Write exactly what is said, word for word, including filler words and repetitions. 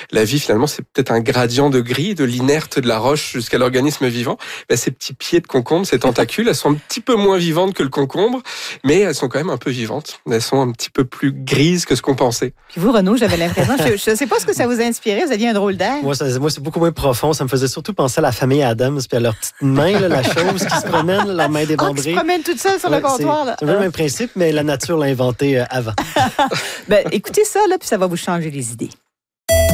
la vie finalement c'est peut-être un gradient de gris, de l'inerte de la roche jusqu'à l'organisme vivant. Ben, ces petits pieds de concombre, ces tentacules, elles sont un petit peu moins vivantes que le concombre, mais elles sont quand même un peu vivantes. Elles sont un petit peu plus grises que ce qu'on pensait. Puis vous, Renaud, j'avais l'impression, je ne sais pas ce que ça vous a inspiré, vous aviez un drôle d'air. Moi, ça, moi, c'est beaucoup moins profond. Ça me faisait surtout penser à la famille Adams, puis à leurs petites mains, là, la chose qui se promène, leurs mains Oh, qui se dévendrées. promène toute seule sur Ouais, le comptoir. Là. C'est, c'est le même principe, mais la nature l'a inventé euh, avant. Ben, écoutez ça, là, puis ça va vous changer les idées.